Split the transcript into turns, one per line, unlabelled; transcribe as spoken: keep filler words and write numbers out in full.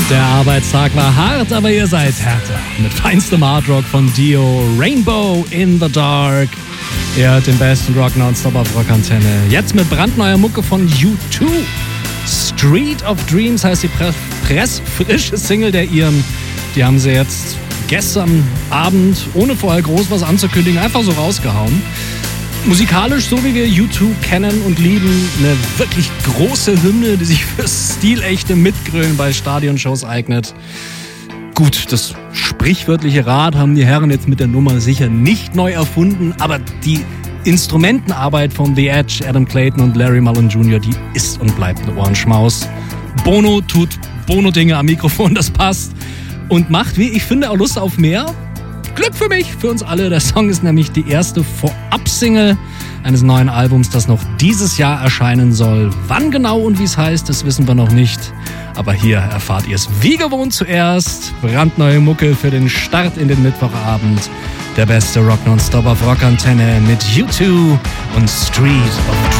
Der Arbeitstag war hart, aber ihr seid härter. Mit feinstem Hardrock von Dio, Rainbow in the Dark. Ihr hört den besten Rock nonstop auf Rockantenne. Jetzt mit brandneuer Mucke von U zwei. Street of Dreams heißt die pre- pressfrische Single der Iren. Die haben sie jetzt gestern Abend, ohne vorher groß was anzukündigen, einfach so rausgehauen. Musikalisch, so wie wir U zwei kennen und lieben, eine wirklich große Hymne, die sich für stilechte Mitgrölen bei Stadionshows eignet. Gut, das sprichwörtliche Rad haben die Herren jetzt mit der Nummer sicher nicht neu erfunden, aber die Instrumentenarbeit von The Edge, Adam Clayton und Larry Mullen Junior, die ist und bleibt eine Ohrenschmaus. Bono tut Bono-Dinge am Mikrofon, das passt. Und macht, wie ich finde, auch Lust auf mehr. Glück für mich, für uns alle. Der Song ist nämlich die erste Vorab-Single eines neuen Albums, das noch dieses Jahr erscheinen soll. Wann genau und wie es heißt, das wissen wir noch nicht. Aber hier erfahrt ihr es wie gewohnt zuerst. Brandneue Mucke für den Start in den Mittwochabend. Der beste Rock nonstop auf Rockantenne mit U zwei und Street of